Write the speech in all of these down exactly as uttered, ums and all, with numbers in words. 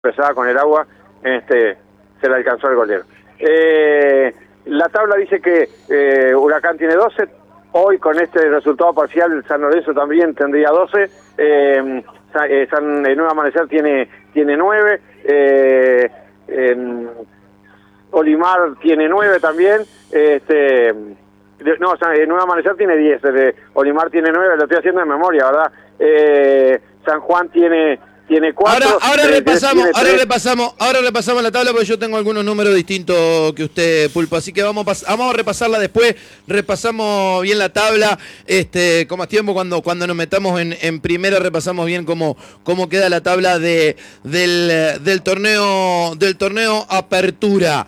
pesada con el agua, este, se le alcanzó el golero. Eh, la tabla dice que eh, Huracán tiene doce, hoy con este resultado parcial San Lorenzo también tendría doce, eh, San, San eh, Nuevo Amanecer tiene, tiene nueve, eh, eh, Olimar tiene nueve también, este, no, San, eh, Nuevo Amanecer tiene diez, eh, Olimar tiene nueve, lo estoy haciendo de memoria, ¿verdad? Eh, San Juan tiene... Tiene cuatro, ahora ahora eh, repasamos, tiene ahora tres. repasamos, ahora repasamos la tabla porque yo tengo algunos números distintos que usted, Pulpo, así que vamos a, vamos a repasarla después, repasamos bien la tabla, este, con más tiempo cuando, cuando nos metamos en, en primera, repasamos bien cómo, cómo queda la tabla de, del, del torneo, del torneo Apertura.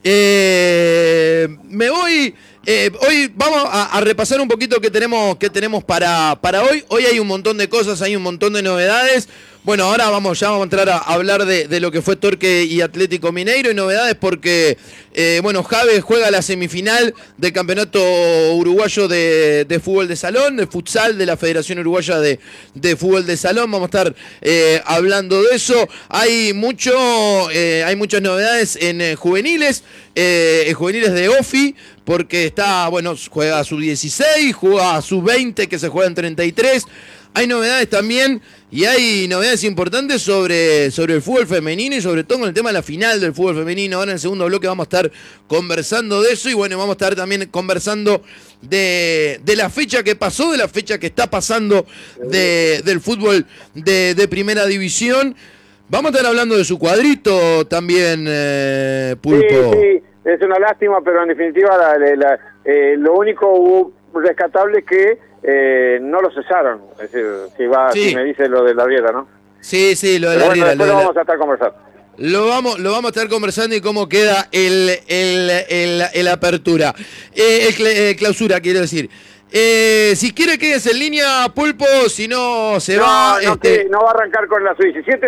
Eh, me voy, eh, hoy vamos a, a repasar un poquito que tenemos, que tenemos para, para hoy. Hoy hay un montón de cosas, hay un montón de novedades. Bueno, ahora vamos, ya vamos a entrar a hablar de, de lo que fue Torque y Atlético Mineiro y novedades porque, eh, bueno, Jave juega la semifinal del Campeonato Uruguayo de, de Fútbol de Salón, de futsal de la Federación Uruguaya de, de Fútbol de Salón. Vamos a estar eh, hablando de eso. Hay mucho, eh, hay muchas novedades en eh, juveniles, eh, en juveniles de OFI, porque está, bueno, juega a sub dieciséis, juega a sub veinte, que se juega en treinta y tres. Hay novedades también y hay novedades importantes sobre, sobre el fútbol femenino y sobre todo con el tema de la final del fútbol femenino. Ahora en el segundo bloque vamos a estar conversando de eso y bueno, vamos a estar también conversando de, de la fecha que pasó, de la fecha que está pasando de, del fútbol de, de primera división. Vamos a estar hablando de su cuadrito también, eh, Pulpo. Sí, sí, es una lástima, pero en definitiva la, la, la, eh, lo único rescatable es que Eh, no lo cesaron, es decir, si, va, sí. si me dice lo de la Riera, ¿no? Sí, sí, lo de Pero la bueno, Riera. después lo, lo la... vamos a estar conversando. Lo vamos, lo vamos a estar conversando y cómo queda el, el, el, el apertura, eh, el, el clausura, quiero decir. Eh, si quiere quédese en línea, Pulpo, si no se no, va... No, este... que, no va a arrancar con la sub diecisiete,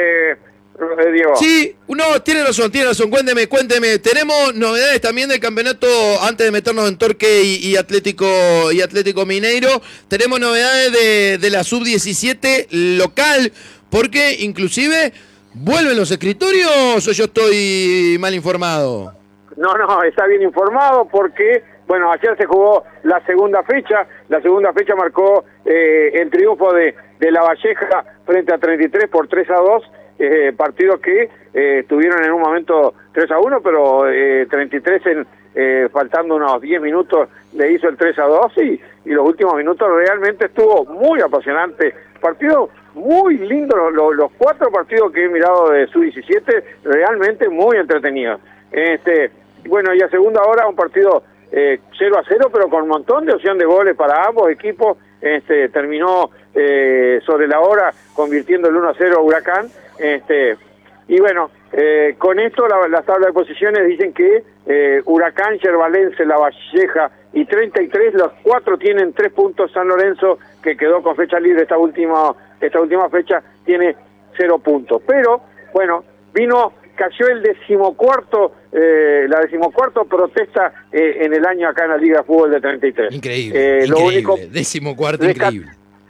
eh, Diego. Sí, no, tiene razón, tiene razón, cuénteme, cuénteme. Tenemos novedades también del campeonato, antes de meternos en Torque y, y Atlético y Atlético Mineiro. Tenemos novedades de, de la sub diecisiete local, porque inclusive vuelven los escritorios o yo estoy mal informado. No, no, está bien informado porque, bueno, ayer se jugó la segunda fecha, la segunda fecha marcó eh, el triunfo de, de La Valleja frente a treinta y tres por tres a dos, eh, partidos que eh, tuvieron en un momento tres a uno, pero eh, treinta y tres en, eh, faltando unos diez minutos le hizo el tres a dos y, y los últimos minutos realmente estuvo muy apasionante, partido muy lindo, los, los, los cuatro partidos que he mirado de sub diecisiete realmente muy entretenidos. Este, bueno, y a segunda hora un partido eh, cero a cero, pero con un montón de opción de goles para ambos equipos. Este, terminó eh, sobre la hora convirtiendo el uno a cero a Huracán. Este, y bueno, eh, con esto la, las tablas de posiciones dicen que eh, Huracán, Yerbalense, La Valleja y treinta y tres, los cuatro tienen tres puntos. San Lorenzo, que quedó con fecha libre esta última, esta última fecha, tiene cero puntos. Pero, bueno, vino... cayó el decimocuarto, eh, la decimocuarto protesta eh, en el año acá en la Liga de Fútbol de treinta y tres. Increíble, eh, increíble, lo único, decimocuarto increíble.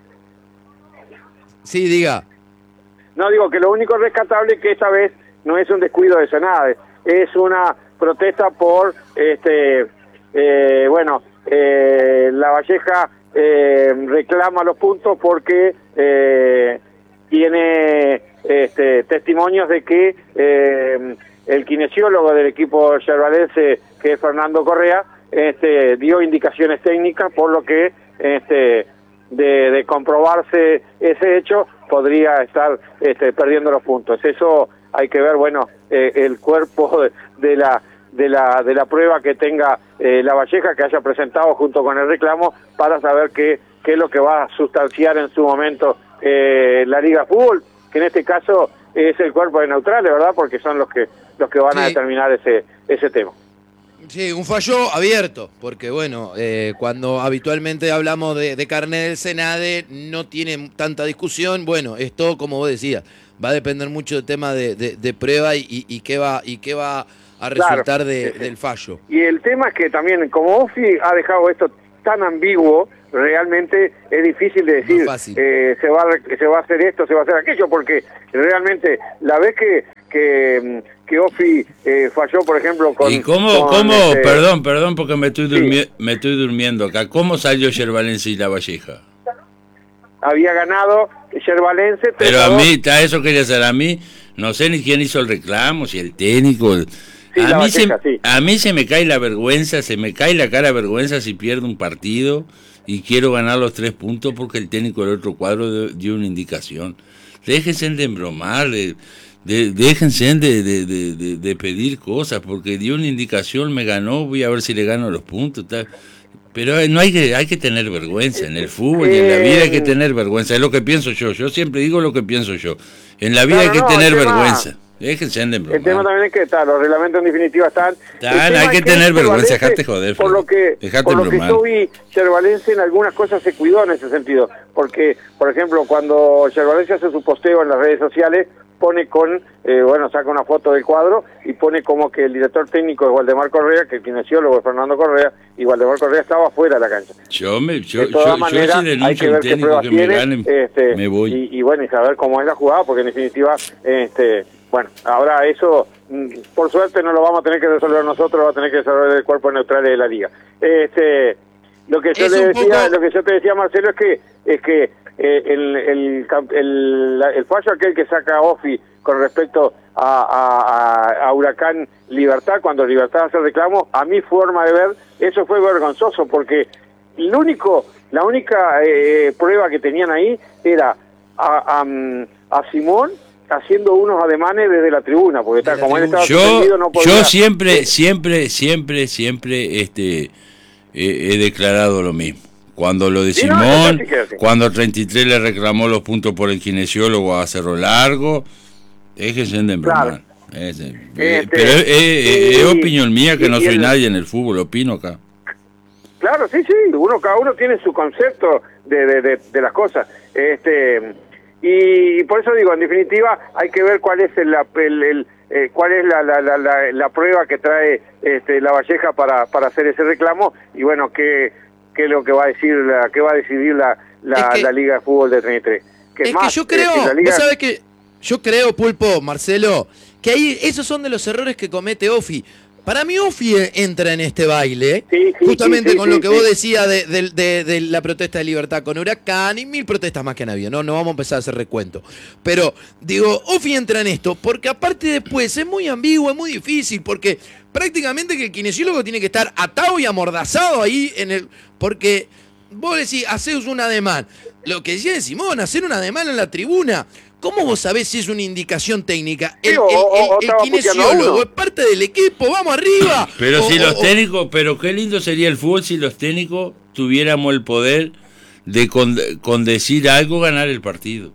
Sí, diga. No, digo que lo único rescatable es que esta vez no es un descuido de Senade, es una protesta por, este, eh, bueno, eh, La Valleja eh, reclama los puntos porque eh, tiene... Este, testimonios de que eh, el kinesiólogo del equipo yerbalense, que es Fernando Correa, este, dio indicaciones técnicas, por lo que este, de, de comprobarse ese hecho podría estar este, perdiendo los puntos. Eso hay que ver, bueno, eh, el cuerpo de, de la de la de la prueba que tenga eh, La Valleja, que haya presentado junto con el reclamo, para saber qué qué es lo que va a sustanciar en su momento eh, la Liga de Fútbol, que en este caso es el cuerpo de neutrales, ¿verdad? Porque son los que los que van sí. a determinar ese ese tema. Sí, un fallo abierto, porque bueno, eh, cuando habitualmente hablamos de, de carnet del Senade no tiene tanta discusión. Bueno, esto, como vos decías, va a depender mucho del tema de, de, de prueba y, y, y qué va y qué va a resultar claro. de, del fallo. Y el tema es que también, como OFI ha dejado esto tan ambiguo, realmente es difícil de decir, eh, se va a, se va a hacer esto, se va a hacer aquello, porque realmente la vez que que, que Ofi eh, falló, por ejemplo, con... ¿Y cómo, con cómo este... perdón, perdón, porque me estoy, durmi sí. me estoy durmiendo acá, ¿cómo salió Yerbalense y La Valleja? Había ganado Yerbalense, pero a mí, a eso quería hacer, a mí, no sé ni quién hizo el reclamo, si el técnico... El... Sí, a, mí Valleja, se, sí. a mí se me cae la vergüenza, se me cae la cara de vergüenza si pierdo un partido y quiero ganar los tres puntos porque el técnico del otro cuadro dio una indicación. Déjense de embromar, de, de, déjense de, de, de, de, de pedir cosas, porque dio una indicación, me ganó, voy a ver si le gano los puntos, tal. Pero no hay que, hay que tener vergüenza, en el fútbol y en la vida hay que tener vergüenza, es lo que pienso yo, yo siempre digo lo que pienso yo, en la vida claro, hay que no, tener tema, vergüenza, déjense de embromar. El tema también es que está, los reglamentos en definitiva están... Tan, hay que, que tener vergüenza, dejate joder, por lo que, dejate por lo que embromar. yo vi, Yerbalense en algunas cosas se cuidó en ese sentido, porque, por ejemplo, cuando Yerbalense hace su posteo en las redes sociales, pone con, eh, bueno, saca una foto del cuadro y pone como que el director técnico es Waldemar Correa, que el kinesiólogo es Fernando Correa, y Waldemar Correa estaba fuera de la cancha. Yo me, yo, de todas yo, maneras, yo si denuncio hay que ver un qué técnico pruebas que tiene, me gane, este, me voy. Y, y bueno, y saber cómo es la jugada, porque en definitiva, este, bueno, ahora eso, por suerte no lo vamos a tener que resolver nosotros, lo va a tener que resolver el cuerpo neutral de la liga. Este, lo que yo Es le un decía, poco... lo que yo te decía, Marcelo, es que, es que eh, el, el, el, el fallo aquel que saca Ofi con respecto a, a, a Huracán Libertad, cuando Libertad hace el reclamo, a mi forma de ver, eso fue vergonzoso, porque el único, la única eh, prueba que tenían ahí era a, a, a Simón haciendo unos ademanes desde la tribuna, porque está, como él estaba yo, suspendido, no podía... Yo siempre, siempre, siempre, siempre este, eh, he declarado lo mismo. Cuando lo de sí, Simón, no, sí, sí. cuando treinta y tres le reclamó los puntos por el kinesiólogo a Cerro Largo, déjense de embromar. Claro. Es, eh, este, pero es, es, y, es opinión mía, que y, no soy el, nadie en el fútbol, opino acá. Claro, sí, sí, uno cada uno tiene su concepto de, de, de, de las cosas. Este y por eso digo, en definitiva, hay que ver cuál es el, el, el eh, cuál es la, la, la, la, la prueba que trae este, La Valleja para, para hacer ese reclamo, y bueno, qué qué es lo que va a decir la, qué va a decidir la, la, es que, la Liga de Fútbol de treinta y tres. Que es más, que yo creo, eh, la Liga... vos sabés que yo creo, Pulpo, Marcelo, que ahí esos son de los errores que comete Ofi. Para mí Ofi entra en este baile, sí, sí, justamente sí, sí, con sí, lo que sí. vos decías de, de, de, de la protesta de Libertad con Huracán y mil protestas más que han habido, no, no vamos a empezar a hacer recuento. Pero, digo, Ofi entra en esto, porque aparte después es muy ambiguo, es muy difícil, porque prácticamente que el kinesiólogo tiene que estar atado y amordazado ahí en el... Porque vos decís, hacés un ademán. Lo que decía de Simón, hacer un ademán en la tribuna... ¿Cómo vos sabés si es una indicación técnica? El, Sí, o, el, el, o, o el kinesiólogo es parte del equipo, vamos arriba. Pero o, si los o, técnicos, pero qué lindo sería el fútbol si los técnicos tuviéramos el poder de con, con decir algo ganar el partido.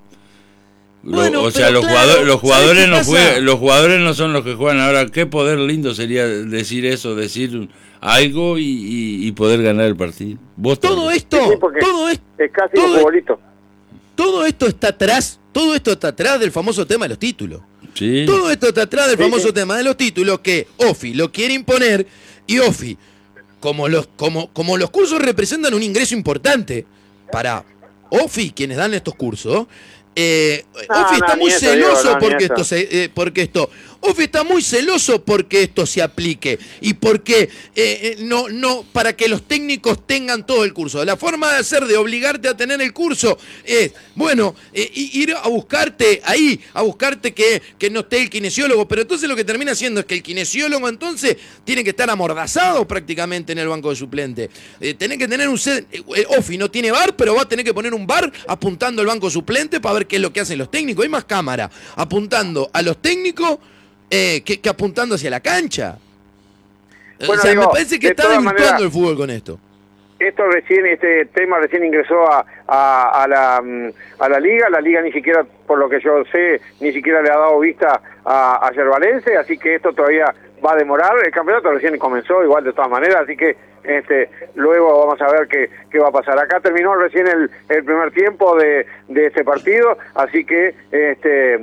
Bueno, Lo, o sea, pero los claro, jugadores, los jugadores no pasa? juegan, los jugadores no son los que juegan ahora. Qué poder lindo sería decir eso, decir algo y, y, y poder ganar el partido. ¿Vos todo esto, sí, todo esto, es casi todo un futbolito. Todo esto está atrás, todo esto está atrás del famoso tema de los títulos. Sí. Todo esto está atrás del sí, famoso sí. tema de los títulos que Ofi lo quiere imponer y Ofi, como los, como, como los cursos representan un ingreso importante para Ofi, quienes dan estos cursos, eh, No, Ofi está no, muy ni eso, celoso Diego, no, porque ni eso. esto se, eh, porque esto Ofi está muy celoso porque esto se aplique y porque eh, eh, no, no, para que los técnicos tengan todo el curso. La forma de hacer, de obligarte a tener el curso es, bueno, eh, ir a buscarte ahí, a buscarte que, que no esté el kinesiólogo, pero entonces lo que termina haciendo es que el kinesiólogo entonces tiene que estar amordazado prácticamente en el banco de suplente. Eh, tenés que tener un set, eh, Ofi no tiene bar, pero va a tener que poner un bar apuntando al banco suplente para ver qué es lo que hacen los técnicos. Hay más cámara apuntando a los técnicos Eh, que, que apuntando hacia la cancha. Bueno, o sea, digo, me parece que de está todas desvirtuando maneras, el fútbol con esto. Esto recién, este tema recién ingresó a, a, a, la, a la liga, la liga ni siquiera, por lo que yo sé, ni siquiera le ha dado vista a, a Yerbalense, así que esto todavía va a demorar, el campeonato recién comenzó, igual de todas maneras, así que este luego vamos a ver qué, qué va a pasar. Acá terminó recién el, el primer tiempo de, de este partido, así que este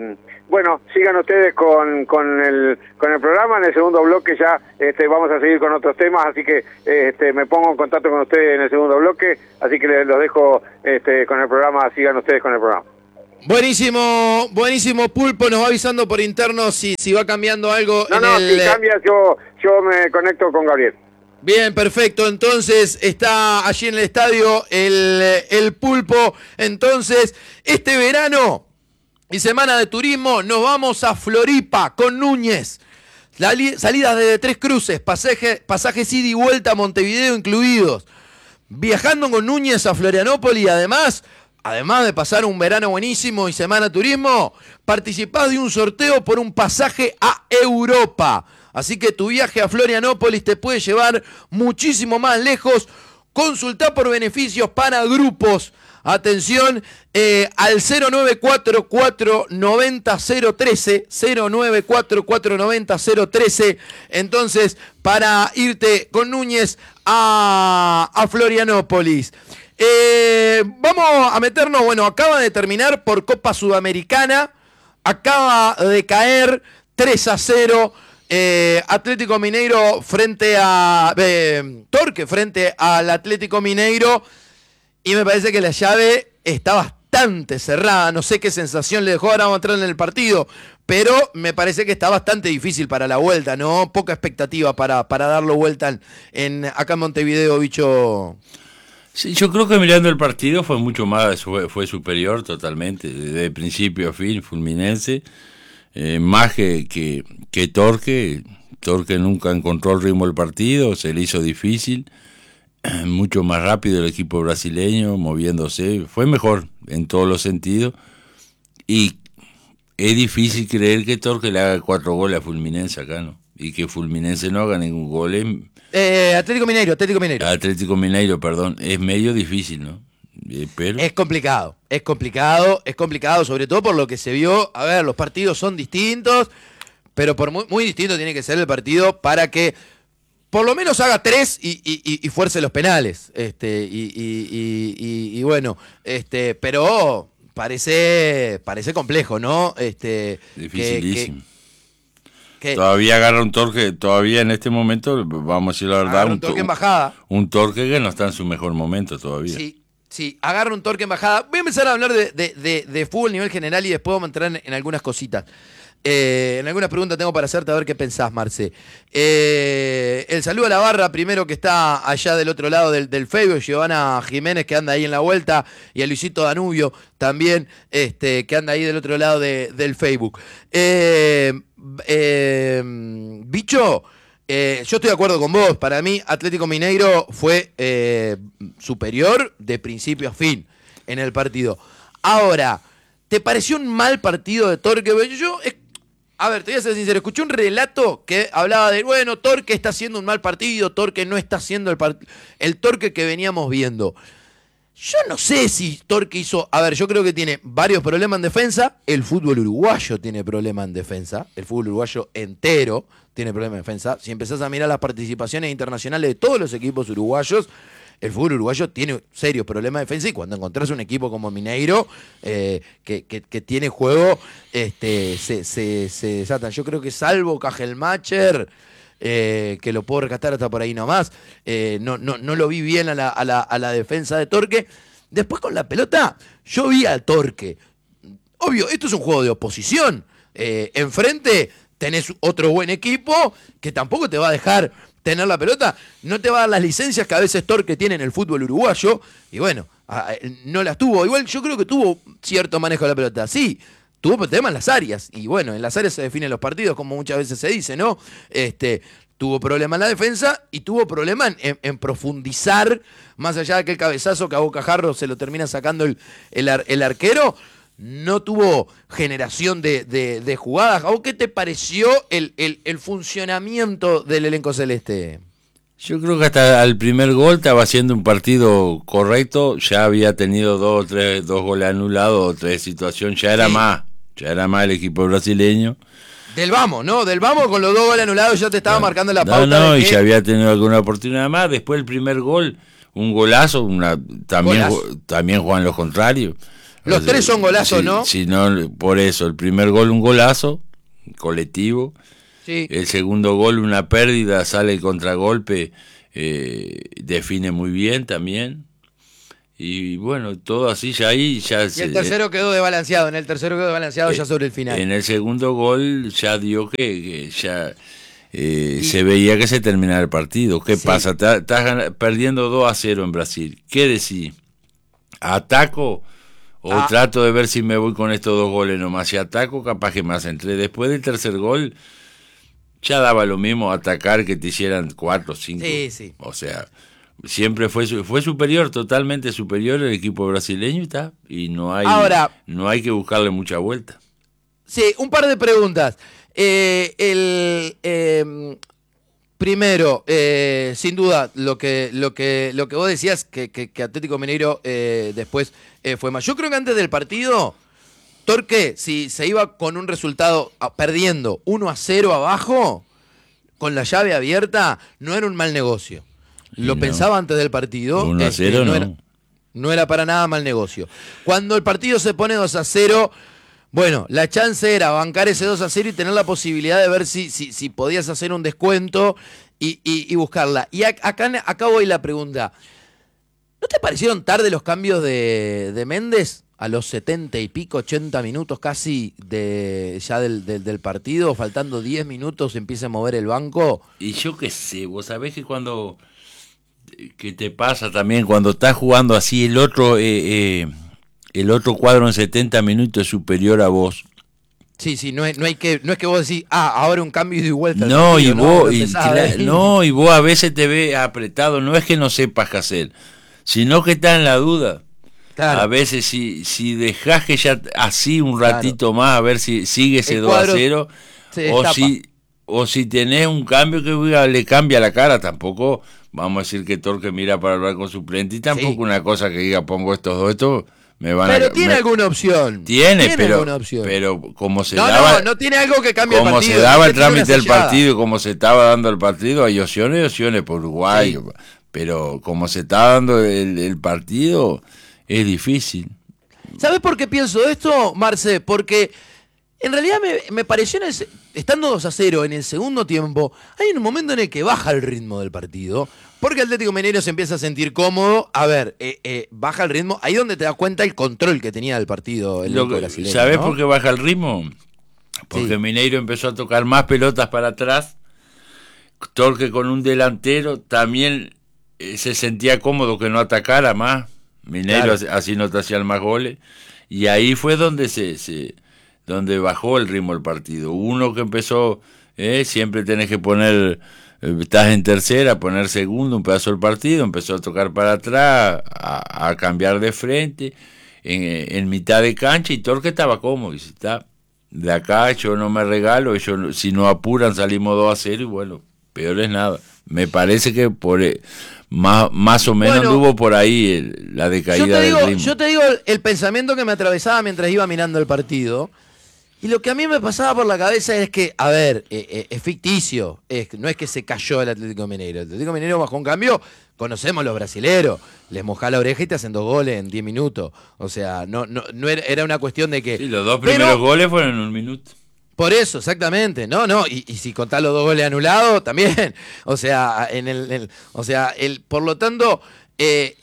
bueno, sigan ustedes con, con, el, con el programa. En el segundo bloque ya este, vamos a seguir con otros temas, así que este, me pongo en contacto con ustedes en el segundo bloque, así que les, los dejo este, con el programa, sigan ustedes con el programa. Buenísimo, buenísimo Pulpo, nos va avisando por interno si, si va cambiando algo. No, en no, el... si cambia yo, yo me conecto con Gabriel. Bien, perfecto, entonces está allí en el estadio el, el Pulpo. Entonces, este verano y semana de turismo nos vamos a Floripa con Núñez. La li- salidas desde Tres Cruces, pasaje, pasajes ida y vuelta a Montevideo incluidos. Viajando con Núñez a Florianópolis, además... Además de pasar un verano buenísimo y semana de turismo, participás de un sorteo por un pasaje a Europa. Así que tu viaje a Florianópolis te puede llevar muchísimo más lejos. Consultá por beneficios para grupos. Atención, eh, al cero nueve cuatro cuatro nueve cero cero uno tres, cero nueve cuatro cuatro nueve cero cero uno tres. Entonces, para irte con Núñez a, a Florianópolis. Eh, vamos a meternos, bueno, acaba de terminar por Copa Sudamericana, acaba de caer tres a cero eh, Atlético Mineiro frente a eh, Torque frente al Atlético Mineiro, y me parece que la llave está bastante cerrada. No sé qué sensación le dejó, ahora vamos a entrar en el partido, pero me parece que está bastante difícil para la vuelta, ¿no? Poca expectativa para, para darlo vuelta en, en acá en Montevideo, bicho. Sí, yo creo que mirando el partido fue mucho más, fue, fue superior totalmente, de principio a fin, Fluminense, eh, más que, que, que Torque. Torque nunca encontró el ritmo del partido, se le hizo difícil, mucho más rápido el equipo brasileño, moviéndose, fue mejor en todos los sentidos, y es difícil creer que Torque le haga cuatro goles a Fluminense acá, ¿no? Y que Fluminense no haga ningún gol en... Eh, Atlético Mineiro, Atlético Mineiro. Atlético Mineiro, perdón. Es medio difícil, ¿no? Eh, pero... Es complicado, es complicado, es complicado, sobre todo por lo que se vio. A ver, los partidos son distintos, pero por muy, muy distinto tiene que ser el partido para que por lo menos haga tres y, y, y fuerce los penales. Este, y, y, y, y, y bueno, este, pero parece, parece complejo, ¿no? Este, Dificilísimo. Que, que, ¿Qué? Todavía agarra un Torque, todavía en este momento, vamos a decir la verdad, agarra un, un Torque en bajada. Un Torque que no está en su mejor momento todavía. Sí, sí, agarra un Torque en bajada. Voy a empezar a hablar de, de, de, de fútbol a nivel general y después vamos a entrar en, en algunas cositas. Eh, en algunas preguntas tengo para hacerte, a ver qué pensás, Marce. Eh, el saludo a la barra, primero, que está allá del otro lado del, del Facebook, Giovanna Jiménez, que anda ahí en la vuelta, y a Luisito Danubio también, este, que anda ahí del otro lado de, del Facebook. Eh, eh, bicho, eh, yo estoy de acuerdo con vos. Para mí, Atlético Mineiro fue eh, superior de principio a fin en el partido. Ahora, ¿te pareció un mal partido de Torque? Yo, eh, a ver, te voy a ser sincero, escuché un relato que hablaba de, bueno, Torque está haciendo un mal partido, Torque no está haciendo el, part- el Torque que veníamos viendo. Yo no sé si Torque hizo... A ver, yo creo que tiene varios problemas en defensa. El fútbol uruguayo tiene problemas en defensa. El fútbol uruguayo entero tiene problemas en defensa. Si empezás a mirar las participaciones internacionales de todos los equipos uruguayos, el fútbol uruguayo tiene serios problemas de defensa, y cuando encontrás un equipo como Mineiro, eh, que, que, que tiene juego, este, se, se, se desatan. Yo creo que salvo Cajelmacher, eh, que lo puedo rescatar hasta por ahí nomás, eh, no, no, no lo vi bien a la, a, la, a la defensa de Torque. Después con la pelota, yo vi al Torque. Obvio, esto es un juego de oposición. Eh, enfrente tenés otro buen equipo que tampoco te va a dejar tener la pelota, no te va a dar las licencias que a veces Torque tiene en el fútbol uruguayo, y bueno, no las tuvo. Igual yo creo que tuvo cierto manejo de la pelota, sí, tuvo temas en las áreas, y bueno, en las áreas se definen los partidos, como muchas veces se dice, ¿no? Este, tuvo problema en la defensa y tuvo problema en, en, en profundizar, más allá de aquel cabezazo que a Bocajarro se lo termina sacando el, el, ar, el arquero. No tuvo generación de, de, de jugadas. ¿O qué te pareció el, el, el funcionamiento del elenco celeste? Yo creo que hasta el primer gol estaba haciendo un partido correcto. Ya había tenido dos, tres, dos goles anulados, tres situaciones. Ya era sí. más, ya era más el equipo brasileño. Del vamos, ¿no? Del vamos con los dos goles anulados ya te estaba no, marcando la pauta. No, no, de y que... ya había tenido alguna oportunidad más. Después el primer gol, un golazo, una también, golazo. también juegan los contrarios. Los tres son golazos, si, ¿no? Si no, por eso, el primer gol un golazo colectivo, Sí. el segundo gol una pérdida, sale el contragolpe, eh, define muy bien también, y bueno, todo así ya ahí ya... Y el tercero quedó desbalanceado, en el tercero quedó desbalanceado eh, ya sobre el final. En el segundo gol ya dio que, que ya eh, se veía que se terminaba el partido. ¿Qué Sí. pasa? Estás estás perdiendo dos a cero en Brasil. ¿Qué decís? ¿Ataco? O Ah. trato de ver si me voy con estos dos goles nomás. Si ataco, capaz que más entre. Después del tercer gol, ya daba lo mismo atacar que te hicieran cuatro o cinco. Sí, sí. O sea, siempre fue fue superior, totalmente superior el equipo brasileño y está. Y no hay, Ahora- no hay que buscarle mucha vuelta. Sí, un par de preguntas. Eh, el eh, primero, eh, sin duda, lo que lo que lo que vos decías que, que, que Atlético Mineiro eh, después eh, fue más. Yo creo que antes del partido, Torque, si se iba con un resultado ah, perdiendo uno a cero abajo, con la llave abierta, no era un mal negocio. Lo no. pensaba antes del partido. uno a cero no. Era, no era para nada mal negocio. Cuando el partido se pone dos a cero, bueno, la chance era bancar ese dos a cero y tener la posibilidad de ver si, si, si podías hacer un descuento y, y, y buscarla. Y ac- acá, acá voy la pregunta. ¿No te parecieron tarde los cambios de, de Méndez? A los setenta y pico, ochenta minutos casi de ya del, del, del partido, faltando diez minutos, empieza a mover el banco. Y yo qué sé, vos sabés que cuando... que te pasa también cuando estás jugando así el otro... Eh, eh, el otro cuadro en setenta minutos es superior a vos. Sí, sí, no es, no hay que, no es que vos decís, ah, ahora un cambio y vuelta. No, partido, y vos, Lo y, empezás a cla- ver. no, y vos a veces te ves apretado, no es que no sepas qué hacer, sino que estás en la duda. Claro. A veces si, si dejás que ya así un Claro. ratito más, a ver si sigue ese El dos a cuadro cero, se o destapa. si, o si tenés un cambio que diga, le cambia la cara, tampoco vamos a decir que Torque mira para hablar con suplente, y tampoco Sí. una cosa que diga, pongo estos dos, estos me van Pero a... tiene me- alguna opción. Tiene, pero, alguna opción. pero como se no, daba... no, no tiene algo que cambie el como partido. se daba el tiene una trámite del sellada. partido y como se estaba dando el partido, hay opciones y opciones por Uruguay, Sí. pero como se está dando el, el partido, es difícil. ¿Sabes por qué pienso esto, Marce? Porque en realidad me, me pareció, en el, se- estando dos a cero en el segundo tiempo, hay un momento en el que baja el ritmo del partido, porque Atlético Mineiro se empieza a sentir cómodo. A ver, eh, eh, baja el ritmo, ahí donde te das cuenta el control que tenía del partido el Lo equipo que- brasileño. ¿Sabés ¿no? por qué baja el ritmo? Porque Sí. Mineiro empezó a tocar más pelotas para atrás, Torque con un delantero, también eh, se sentía cómodo que no atacara más, Mineiro Claro. así, así no te hacían más goles, y ahí fue donde se, se donde bajó el ritmo del partido. Uno que empezó, eh, siempre tenés que poner, eh, estás en tercera, poner segundo, un pedazo del partido, empezó a tocar para atrás, a, a cambiar de frente, en, en mitad de cancha, y Torque estaba cómodo, y dice, está, de acá yo no me regalo, ellos si no apuran salimos dos a cero, y bueno, peor es nada. Me parece que por eh, más, más o menos Bueno, anduvo por ahí el- la Yo decaída te, del digo, ritmo. yo te digo el, el pensamiento que me atravesaba mientras iba mirando el partido. Y lo que a mí me pasaba por la cabeza es que, a ver, eh, eh, es ficticio. Es, no es que se cayó el Atlético Mineiro. El Atlético Mineiro bajó un cambio. Conocemos los brasileros. Les mojá la oreja y te hacen dos goles en diez minutos. O sea, no, no, no era, era una cuestión de que. Sí, los dos Pero- primeros goles fueron en un minuto. Por eso, exactamente. No, no. Y, y si contás los dos goles anulados, también. O sea, en el, el- o sea, el, por lo tanto, eh,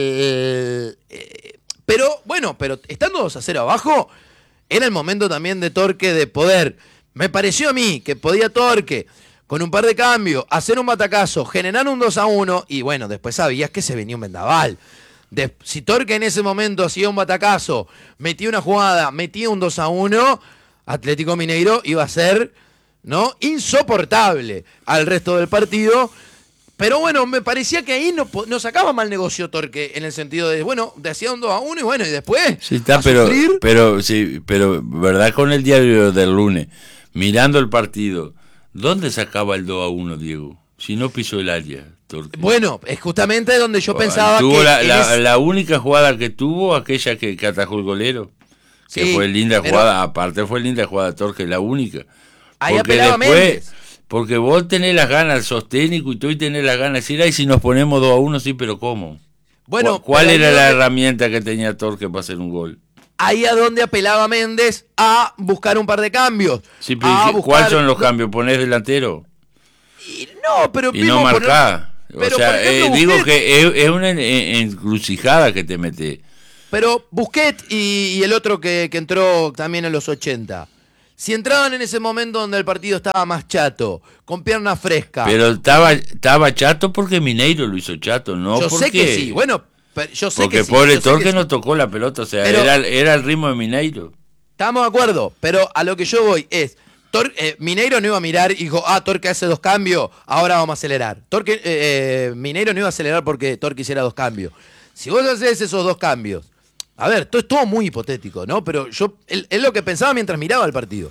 el. eh, pero, bueno, pero estando dos a cero abajo, era el momento también de Torque de poder. Me pareció a mí que podía Torque, con un par de cambios, hacer un batacazo, generar un dos a uno, y bueno, después sabías que se venía un vendaval. De- si Torque en ese momento hacía un batacazo, metía una jugada, metía un dos a uno, Atlético Mineiro iba a ser, ¿no?, insoportable al resto del partido. Pero bueno, me parecía que ahí no, po- no sacaba mal negocio Torque, en el sentido de, bueno, de hacía un dos a uno y bueno, y después Sí, está, a pero, sufrir. pero, sí, pero, ¿verdad? Con el diario del lunes, mirando el partido, ¿dónde sacaba el dos a uno, Diego? Si no pisó el área, Torque. Bueno, es justamente donde yo pensaba tuvo que... la, en la, ese- la única jugada que tuvo, aquella que, que atajó el golero, que Sí, fue linda pero- jugada, aparte fue linda jugada Torque, la única. Ahí Porque apelaba después, Méndez. porque vos tenés las ganas, el sosténico y tú y tenés las ganas de decir, ay, si nos ponemos dos a uno, sí, pero ¿cómo? Bueno, ¿Cuál pero era ahí la donde- herramienta que tenía Torque para hacer un gol? ahí a donde apelaba Méndez a buscar un par de cambios. Sí, pero a buscar... ¿Cuáles son los cambios? ¿Ponés delantero? Y no, pero... Y no marcás. Poner... O sea, ejemplo, eh, digo Busquets... que es, es una encrucijada que te metes. Pero Busquets y, y el otro que, que entró también en los ochenta... Si entraban en ese momento donde el partido estaba más chato, con pierna fresca... Pero estaba, estaba chato porque Mineiro lo hizo chato, ¿no? Yo porque... sé que sí, bueno, pero yo sé porque que sí. Porque pobre Torque sí. no tocó la pelota, o sea, pero, era, era el ritmo de Mineiro. Estamos de acuerdo, pero a lo que yo voy es... Tor, eh, Mineiro no iba a mirar y dijo, ah, Torque hace dos cambios, ahora vamos a acelerar. Torque, eh, eh, Mineiro no iba a acelerar porque Torque hiciera dos cambios. Si vos haces esos dos cambios... A ver, todo es todo muy hipotético, ¿no? Pero yo es, es lo que pensaba mientras miraba el partido.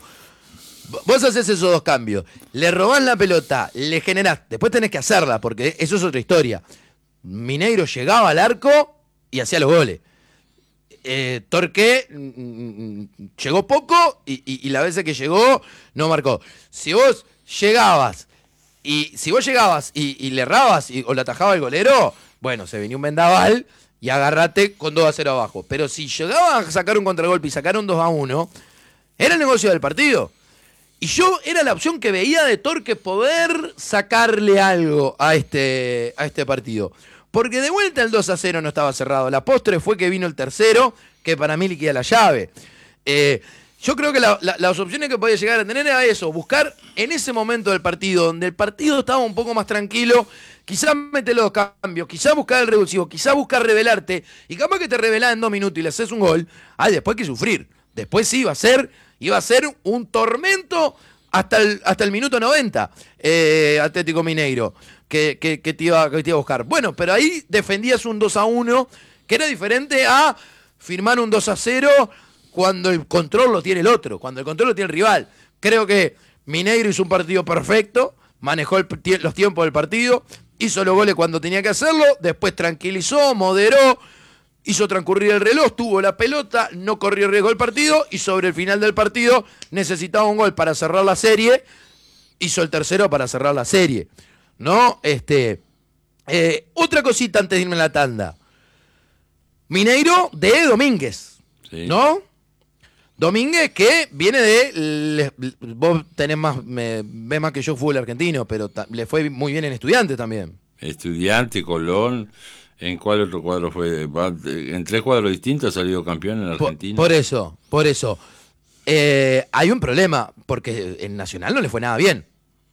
Vos haces esos dos cambios, le robás la pelota, le generás, después tenés que hacerla, porque eso es otra historia. Mineiro llegaba al arco y hacía los goles. Eh, Torque mm, llegó poco y, y, y las veces que llegó no marcó. Si vos llegabas y si vos llegabas y, y le errabas y, o le atajaba el golero, bueno, se venía un vendaval y agarrate con dos a cero abajo. Pero si llegaban a sacar un contragolpe y sacaron dos a uno, era el negocio del partido. Y yo era la opción que veía de Torque poder sacarle algo a este, a este partido. Porque de vuelta el dos a cero no estaba cerrado. La postre fue que vino el tercero, que para mí liquida la llave. Eh, yo creo que la, la, las opciones que podía llegar a tener era eso, buscar en ese momento del partido, donde el partido estaba un poco más tranquilo, quizás meter los cambios, quizás buscar el revulsivo, quizás buscar revelarte, y capaz que te revelás en dos minutos y le haces un gol, hay después que sufrir. Después sí iba a ser, iba a ser un tormento hasta el, hasta el minuto noventa, eh, Atlético Mineiro, que, que, que, te iba, que te iba a buscar. Bueno, pero ahí defendías un dos a uno, que era diferente a firmar un dos a cero cuando el control lo tiene el otro, cuando el control lo tiene el rival. Creo que Mineiro hizo un partido perfecto, manejó el, los tiempos del partido, hizo los goles cuando tenía que hacerlo, después tranquilizó, moderó, hizo transcurrir el reloj, tuvo la pelota, no corrió riesgo el partido y sobre el final del partido necesitaba un gol para cerrar la serie, hizo el tercero para cerrar la serie. ¿No? Este, eh, otra cosita antes de irme a la tanda. Mineiro de Domínguez, sí. ¿No? Domínguez que viene de... Le, vos tenés más, me, ves más que yo fútbol argentino, pero ta, le fue muy bien en Estudiantes también. Estudiante, Colón, ¿en cuál otro cuadro fue? En tres cuadros distintos ha salido campeón en Argentina. Por, por eso, por eso. Eh, hay un problema, porque en Nacional no le fue nada bien.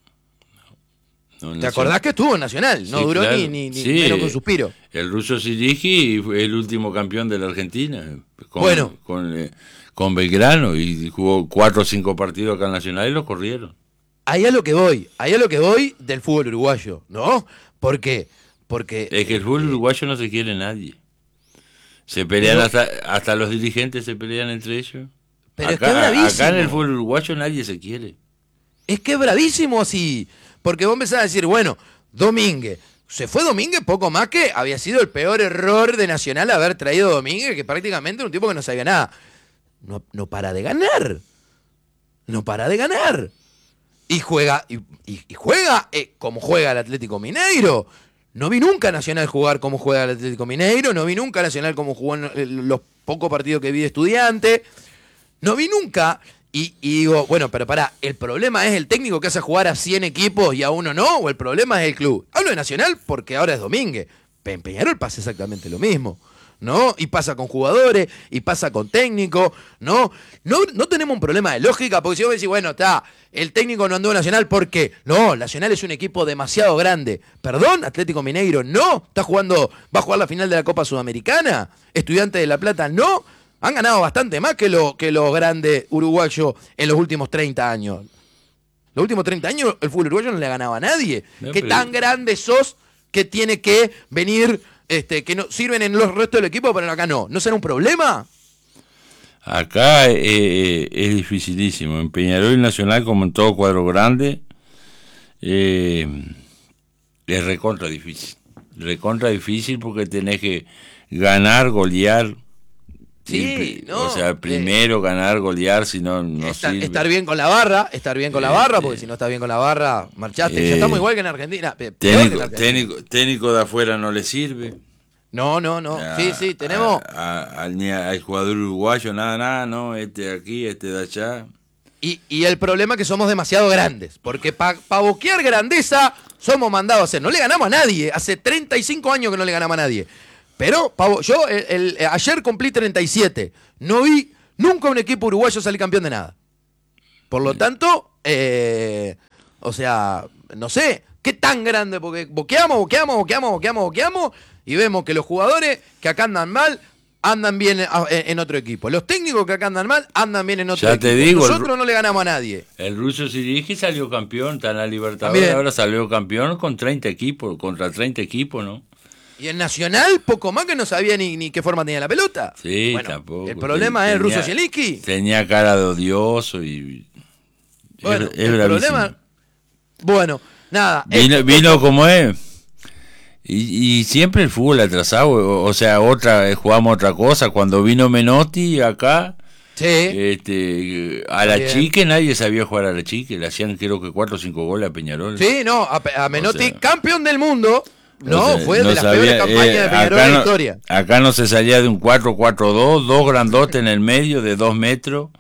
No, ¿te acordás que estuvo en Nacional? No sí, duró claro. ni, ni, ni sí, menos que un suspiro. El ruso Sirigi fue el último campeón de la Argentina. Con, bueno. Con, eh, con Belgrano y jugó cuatro o cinco partidos acá en Nacional y los corrieron. Ahí a lo que voy, ahí a lo que voy del fútbol uruguayo, ¿no? ¿Por qué? Porque... Es que el fútbol eh, uruguayo no se quiere nadie. Se pelean pero, hasta, hasta los dirigentes se pelean entre ellos. Pero acá, es que es bravísimo. Acá en el fútbol uruguayo nadie se quiere. Es que es bravísimo así. Porque vos empezás a decir, bueno, Domínguez. Se fue Domínguez poco más que había sido el peor error de Nacional haber traído a Domínguez, que prácticamente era un tipo que no sabía nada. No, no para de ganar. No para de ganar. Y juega, y, y, y juega eh, como juega el Atlético Mineiro. No vi nunca a Nacional jugar como juega el Atlético Mineiro. No vi nunca a Nacional como jugó en los pocos partidos que vi de Estudiante. No vi nunca... Y, y digo, bueno, pero pará, ¿el problema es el técnico que hace jugar a cien equipos y a uno no? ¿O el problema es el club? Hablo de Nacional porque ahora es Domínguez. En Peñarol pasa exactamente lo mismo, ¿no? Y pasa con jugadores, y pasa con técnicos, ¿no? No, no tenemos un problema de lógica, porque si vos decís, bueno, está, el técnico no anduvo en Nacional, ¿por qué? No, Nacional es un equipo demasiado grande. ¿Perdón? Atlético Mineiro, no. ¿Está jugando, va a jugar la final de la Copa Sudamericana? ¿Estudiantes de La Plata, no? Han ganado bastante más que, lo, que los grandes uruguayos en los últimos treinta años. Los últimos treinta años el fútbol uruguayo no le ganaba a nadie. No, ¿qué pero... tan grande sos que tiene que venir, este, que no sirven en los restos del equipo, pero acá no? ¿No será un problema? Acá eh, es dificilísimo. En Peñarol y Nacional, como en todo cuadro grande, eh, es recontra difícil. Recontra difícil porque tenés que ganar, golear. Sí, no, o sea, primero eh, ganar, golear, si no, no estar, sirve. Estar bien con la barra, estar bien con la barra, porque eh, si no estás bien con la barra, marchaste. Eh, ya estamos igual que en Argentina. Técnico, que en Argentina. Técnico, técnico de afuera no le sirve. No, no, no. A, sí, sí, tenemos... A, a, a, ni al jugador uruguayo, nada, nada, no, este de aquí, este de allá. Y, y el problema es que somos demasiado grandes, porque para pa boquear grandeza somos mandados a hacer. No le ganamos a nadie, hace treinta y cinco años que no le ganamos a nadie. Pero pa, yo el, el, ayer cumplí treinta y siete, no vi nunca un equipo uruguayo salir campeón de nada. Por lo tanto, eh, o sea, no sé, qué tan grande, porque boqueamos, boqueamos, boqueamos, boqueamos, boqueamos, y vemos que los jugadores que acá andan mal, andan bien en, en otro equipo. Los técnicos que acá andan mal, andan bien en otro ya equipo. Te digo, nosotros el, no le ganamos a nadie. El ruso Sirigi salió campeón, está en la Libertadores, También. Ahora salió campeón con treinta equipos, contra treinta equipos, ¿no? Y en Nacional, poco más que no sabía ni, ni qué forma tenía la pelota. Sí, bueno, tampoco. El problema tenía, es el ruso Zielinski. Tenía cara de odioso y... Bueno, es, es el bravísimo. problema... Bueno, nada. Vino, esto, vino esto, como es. Y, y siempre el fútbol atrasado, o, o sea, otra jugamos otra cosa. Cuando vino Menotti acá, sí. este, a la Bien. Chique nadie sabía jugar a la Chique. Le hacían creo que cuatro o cinco goles a Peñarol. Sí, no, a, a Menotti, o sea, campeón del mundo. No, o sea, fue no de las sabía, peores campañas eh, de Peñarol en la historia. Acá no se salía de un cuatro cuatro dos, dos grandotes en el medio de dos metros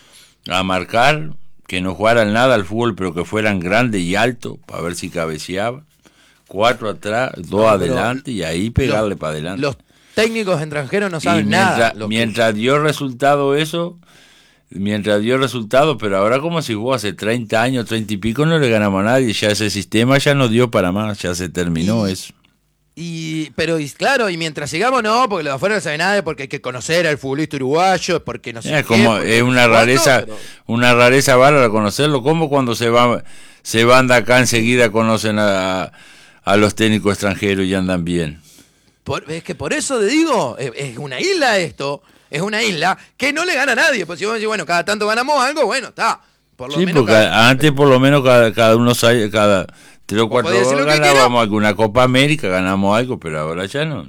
a marcar, que no jugaran nada al fútbol, pero que fueran grandes y altos para ver si cabeceaban. Cuatro atrás, dos no, adelante y ahí pegarle los, para adelante. Los técnicos extranjeros no saben y mientras, nada. Mientras que... dio resultado eso, mientras dio resultado, pero ahora como si jugó hace treinta años, treinta y pico, no le ganamos a nadie. Ya ese sistema ya no dio para más, ya se terminó y, eso. Y, pero y, claro, y mientras sigamos no, porque los de afuera no saben nada, porque hay que conocer al futbolista uruguayo, porque no sé es como qué, es una rareza, pero... una rareza bárbara conocerlo. Como cuando se va, se van de acá enseguida conocen a a los técnicos extranjeros y andan bien. Por, es que por eso te digo, es, es una isla esto, es una isla que no le gana a nadie. Pues si vos decís, bueno, cada tanto ganamos algo, bueno, está. Por lo sí, menos porque cada... antes por lo menos cada, cada uno, cada tres o cuatro horas ganábamos alguna Copa América, ganamos algo, pero ahora ya no.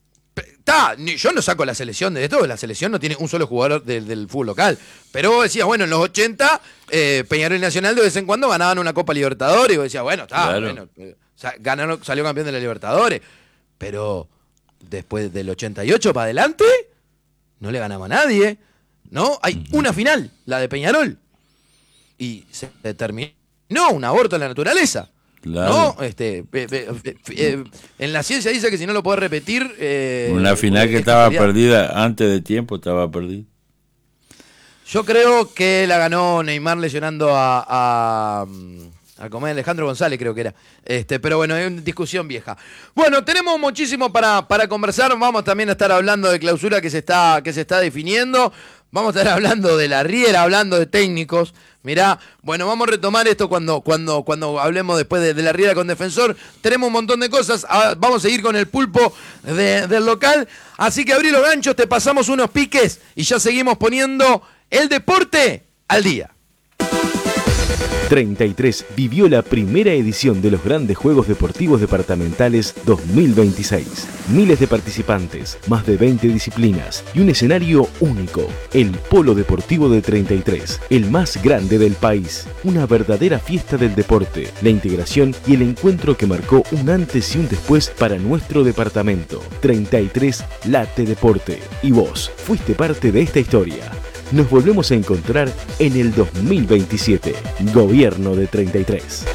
Está, yo no saco la selección de esto, la selección no tiene un solo jugador del, del fútbol local. Pero vos decías, bueno, en los ochenta, eh, Peñarol y Nacional de vez en cuando ganaban una Copa Libertadores, y vos decías, bueno, está, claro. bueno. Eh, Ganaron, salió campeón de la Libertadores, pero después del ochenta y ocho para adelante no le ganamos a nadie, ¿no? Hay uh-huh. una final, la de Peñarol, y se terminó un aborto en la naturaleza, claro. ¿no? Este, eh, eh, eh, en la ciencia dice que si no lo podés repetir... Eh, una final que estaba perdida antes de tiempo, estaba perdida. Yo creo que la ganó Neymar lesionando a... a A comer Alejandro González creo que era. Este, pero bueno, es una discusión vieja. Bueno, tenemos muchísimo para, para conversar. Vamos también a estar hablando de clausura que se está, que se está definiendo. Vamos a estar hablando de la Riera, hablando de técnicos. Mirá, bueno, vamos a retomar esto cuando, cuando, cuando hablemos después de, de la Riera con Defensor. Tenemos un montón de cosas. Vamos a seguir con el pulpo de, del local. Así que abrí los ganchos, te pasamos unos piques y ya seguimos poniendo el deporte al día. treinta y tres vivió la primera edición de los Grandes Juegos Deportivos Departamentales dos mil veintiséis. Miles de participantes, más de veinte disciplinas y un escenario único. El Polo Deportivo de treinta y tres, el más grande del país. Una verdadera fiesta del deporte, la integración y el encuentro que marcó un antes y un después para nuestro departamento. treinta y tres Late Deporte. Y vos fuiste parte de esta historia. Nos volvemos a encontrar en el dos mil veintisiete. Gobierno de treinta y tres.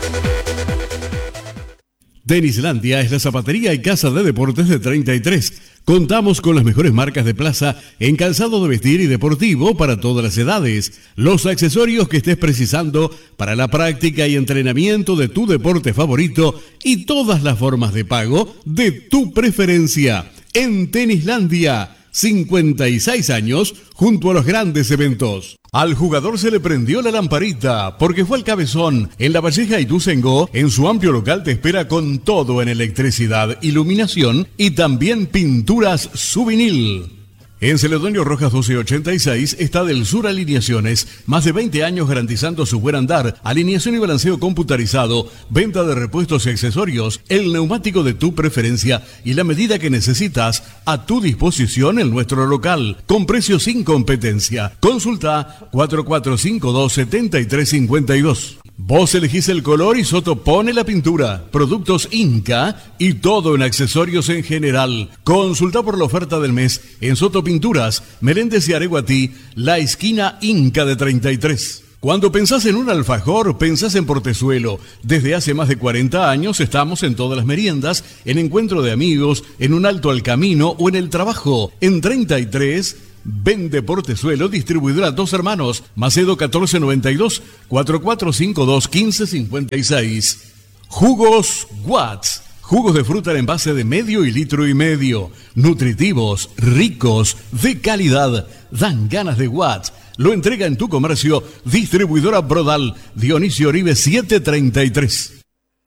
Tenislandia es la zapatería y casa de deportes de treinta y tres. Contamos con las mejores marcas de plaza en calzado de vestir y deportivo para todas las edades. Los accesorios que estés precisando para la práctica y entrenamiento de tu deporte favorito y todas las formas de pago de tu preferencia. En Tenislandia, cincuenta y seis años junto a los grandes eventos. Al jugador se le prendió la lamparita porque fue al Cabezón. En La Valleja y Ituzaingó, en su amplio local te espera con todo en electricidad, iluminación y también pinturas Souvenir. En Celedonio Rojas doce ochenta y seis está Del Sur Alineaciones, más de veinte años garantizando su buen andar, alineación y balanceo computarizado, venta de repuestos y accesorios, el neumático de tu preferencia y la medida que necesitas a tu disposición en nuestro local, con precios sin competencia. Consulta cuatro cuatro cinco dos, siete tres cinco dos. Vos elegís el color y Soto pone la pintura. Productos Inca y todo en accesorios en general. Consulta por la oferta del mes en Soto Pinturas, Meléndez y Areguatí, la esquina Inca de treinta y tres. Cuando pensás en un alfajor, pensás en Portezuelo. Desde hace más de cuarenta años estamos en todas las meriendas, en encuentro de amigos, en un alto al camino o en el trabajo. En treinta y tres... Vende Portezuelo, distribuidora Dos Hermanos, Macedo catorce noventa y dos, cuatro cuatro cinco dos, quince cincuenta y seis. Jugos Watts, jugos de fruta en envase de medio y litro y medio, nutritivos, ricos, de calidad, dan ganas de Watts. Lo entrega en tu comercio, distribuidora Brodal, Dionisio Oribe setecientos treinta y tres.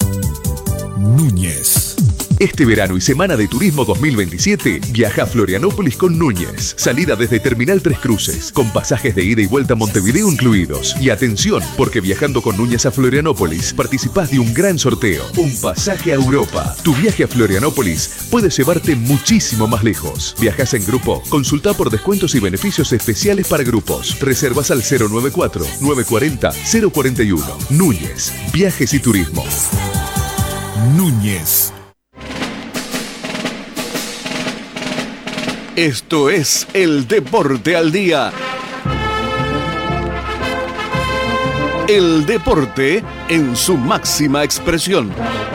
Núñez. Este verano y semana de turismo dos mil veintisiete, viaja a Florianópolis con Núñez. Salida desde Terminal Tres Cruces, con pasajes de ida y vuelta a Montevideo incluidos. Y atención, porque viajando con Núñez a Florianópolis, participás de un gran sorteo. Un pasaje a Europa. Tu viaje a Florianópolis puede llevarte muchísimo más lejos. Viajás en grupo, consulta por descuentos y beneficios especiales para grupos. Reservas al cero noventa y cuatro, nueve cuarenta, cero cuarenta y uno. Núñez, Viajes y Turismo. Núñez. Esto es el Deporte al Día. El deporte en su máxima expresión.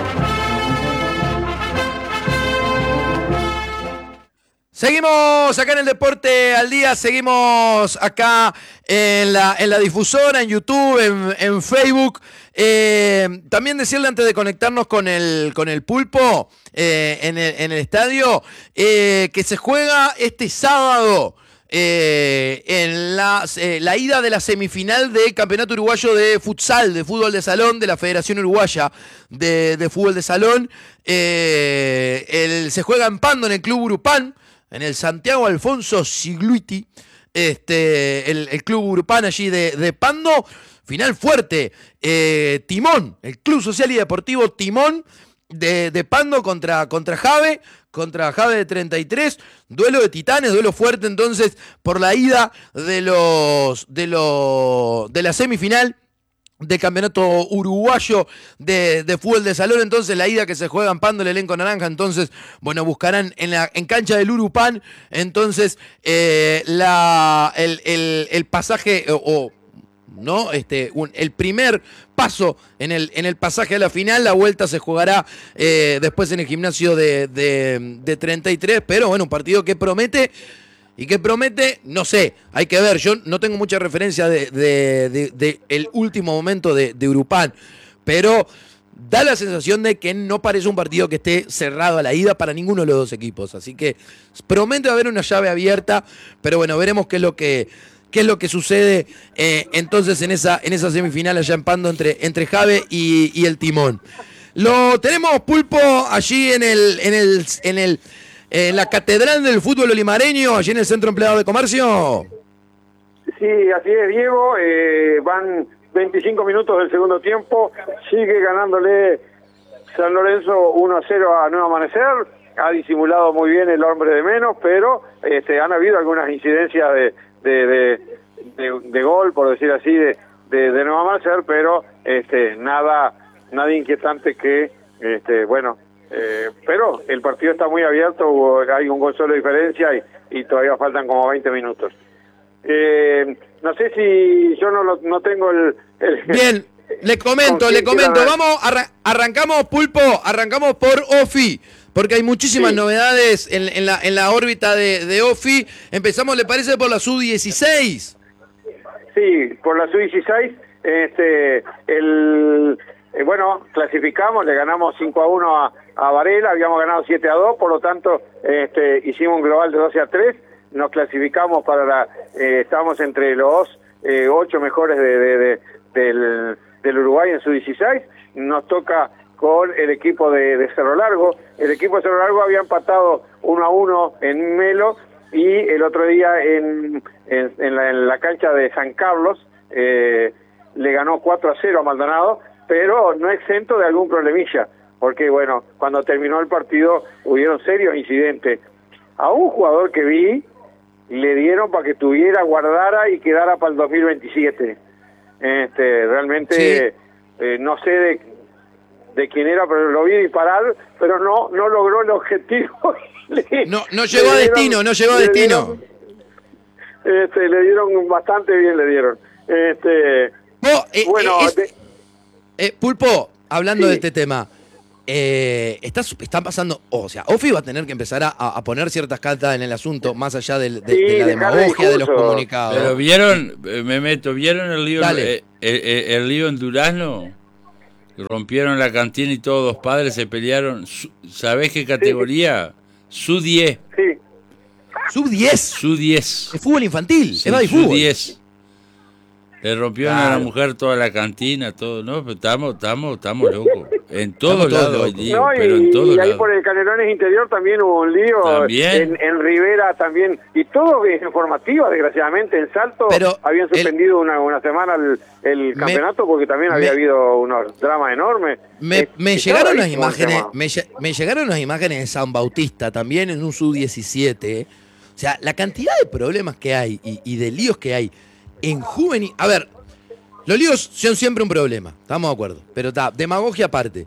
Seguimos acá en el Deporte al Día, seguimos acá en la, en la difusora, en YouTube, en, en Facebook. Eh, también decirle antes de conectarnos con el, con el Pulpo eh, en, el, en el estadio, eh, que se juega este sábado eh, en la, eh, la ida de la semifinal del Campeonato Uruguayo de Futsal, de Fútbol de Salón, de la Federación Uruguaya de, de Fútbol de Salón. Eh, el, se juega en Pando, en el Club Urupán, en el Santiago Alfonso Sigluiti, este, el, el Club Urupán allí de, de Pando. Final fuerte, eh, Timón, el Club Social y Deportivo Timón de, de Pando contra, contra Jave, contra Jave de treinta y tres, duelo de titanes, duelo fuerte entonces por la ida de los de los de la semifinal del Campeonato Uruguayo de, de Fútbol de Salón. Entonces la ida que se juega en Pando, el elenco naranja, entonces, bueno, buscarán en la en cancha del Urupán, entonces, eh, la el, el, el pasaje o... o ¿no? Este, un, el primer paso en el, en el pasaje a la final. La vuelta se jugará eh, después en el gimnasio de, de, de treinta y tres, pero bueno, un partido que promete y que promete, no sé, hay que ver. Yo no tengo mucha referencia de, de, de, de el último momento de, de Urupán, pero da la sensación de que no parece un partido que esté cerrado a la ida para ninguno de los dos equipos, así que promete haber una llave abierta, pero bueno, veremos qué es lo que qué es lo que sucede eh, entonces en esa, en esa semifinal allá en Pando entre, entre Jave y, y el Timón. Lo tenemos, Pulpo, allí en el, en el, en el, en la catedral del fútbol olimareño, allí en el Centro Empleado de Comercio. Sí, así es, Diego. Eh, van veinticinco minutos del segundo tiempo. Sigue ganándole San Lorenzo uno a cero a Nuevo Amanecer. Ha disimulado muy bien el hombre de menos, pero este, han habido algunas incidencias de De, de, de, de gol, por decir así, de, de, de Nueva Amanecer, pero este, nada nada inquietante que, este, bueno, eh, pero el partido está muy abierto, hubo, hay un gol solo de diferencia y, y todavía faltan como veinte minutos. Eh, no sé si yo no, lo, no tengo el... el Bien, le comento, le comento, vamos, arran arrancamos, Pulpo, arrancamos por Ofi, porque hay muchísimas sí. novedades en, en, la, en la órbita de, de Ofi. Empezamos, ¿le parece, por la sub dieciséis? Sí, por la sub dieciséis, este, el, eh, bueno, clasificamos, le ganamos cinco a uno a, a Varela, habíamos ganado siete a dos, por lo tanto, este, hicimos un global de doce a tres, nos clasificamos para la, eh, estamos entre los eh, ocho mejores de, de, de, del, del Uruguay en sub dieciséis, nos toca con el equipo de, de Cerro Largo. El equipo de Cerro Largo había empatado uno a uno en Melo y el otro día en, en, en, la, en la cancha de San Carlos eh, le ganó cuatro a cero a Maldonado, pero no exento de algún problemilla, porque bueno, cuando terminó el partido hubieron serios incidentes. A un jugador que vi le dieron para que tuviera, guardara y quedara para el dos mil veintisiete. Este, realmente... Sí. eh, no sé de, de quién era, pero lo vi disparar, pero no no logró el objetivo. Le, no no llegó a destino, no llegó a destino. Dieron, este, le dieron bastante bien, le dieron. Este, oh, eh, bueno, eh, es, de, eh, Pulpo, hablando sí. de este tema, eh, está, está pasando, o sea, Ofi va a tener que empezar a, a poner ciertas cartas en el asunto, más allá del, de, sí, de la demagogia de los discurso. comunicados. Pero vieron, eh, me meto, ¿vieron el lío, Dale. eh, eh, el lío en Durazno? Rompieron la cantina y todos los padres se pelearon. ¿Sabés qué categoría? Sub diez. Sí. Sub diez. Sub diez. Es fútbol infantil, Sí, es baby Sub fútbol. diez. Le rompieron Claro. a la mujer toda la cantina, todo, ¿no? Pero estamos, estamos, estamos locos. En todos Estamos todos lados hay locos. lío, No, y, pero en todos y ahí lados. por el Canelones Interior también hubo un lío. También. En, en Rivera también. Y todo es informativa, desgraciadamente. En Salto Pero habían el- suspendido una, una semana el, el Me- campeonato porque también había me- habido unos dramas enormes. Me, Eh, me estaba llegaron las bravísimo el imágenes, tema. me, lle- me llegaron las imágenes de San Bautista también en un sub diecisiete. ¿eh? O sea, la cantidad de problemas que hay y, y de líos que hay en juvenil. A ver, los líos son siempre un problema, estamos de acuerdo. Pero está, demagogia aparte.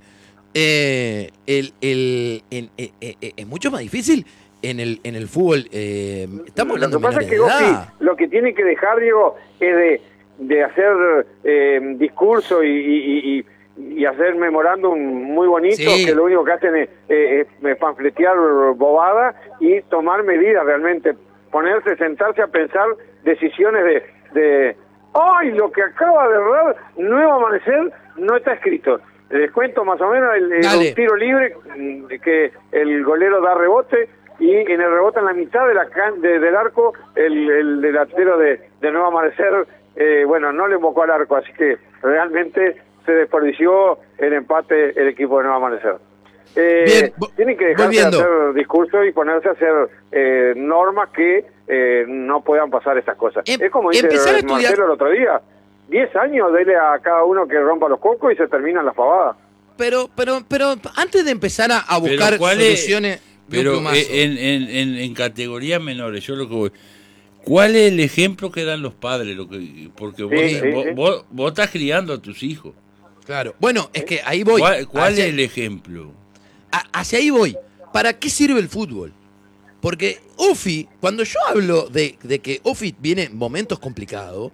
Eh, el, el, el- eh, eh, eh, es mucho más difícil en el, en el fútbol. eh, estamos hablando Lo que pasa de es que menores de Gofi edad. lo que tiene que dejar, Diego, es de, de hacer eh, discurso y, y, y, y hacer memorándum muy bonitos, Sí. que lo único que hacen es, eh, es panfletear bobada y tomar medidas realmente, ponerse, sentarse a pensar decisiones de, de ¡ay! Lo que acaba de errar Nuevo Amanecer no está escrito. Les cuento más o menos el, el Dale. un tiro libre mm, que el golero da rebote y en el rebote en la mitad de la can- de- del arco el, el delantero de, de Nuevo Amanecer eh, bueno, no le invocó al arco, así que realmente se desperdició el empate el equipo de Nuevo Amanecer. Eh, Bien, vo- tienen que dejarse volviendo. de hacer discursos y ponerse a hacer eh, normas que eh, no puedan pasar estas cosas. Em- es como dice empezar a Marcelo estudiar- el otro día, diez años, dele a cada uno que rompa los cocos y se terminan las pavadas. Pero, pero, pero antes de empezar a, a Pero buscar ¿cuál es- soluciones de un Pero plumazo. eh, en, en, en, en categorías menores, yo lo que voy. ¿Cuál es el ejemplo que dan los padres? Lo que, porque vos, Sí, sí, vos, sí. vos- vos estás criando a tus hijos. Claro. Bueno, es que ahí voy. ¿Cuál, cuál hacia, es el ejemplo? a- hacia ahí voy. ¿Para qué sirve el fútbol? Porque Ofi, cuando yo hablo de, de que Ofi viene en momentos complicados,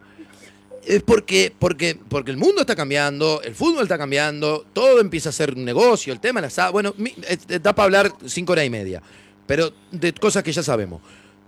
es porque, porque, porque el mundo está cambiando, el fútbol está cambiando, todo empieza a ser un negocio, el tema de la sa- bueno, mi- eh, da para hablar cinco horas y media, pero de cosas que ya sabemos.